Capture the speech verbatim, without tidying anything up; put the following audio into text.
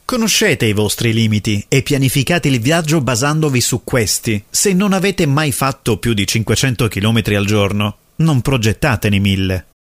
Conoscete i vostri limiti e pianificate il viaggio basandovi su questi. Se non avete mai fatto più di cinquecento chilometri al giorno, non progettatene mille.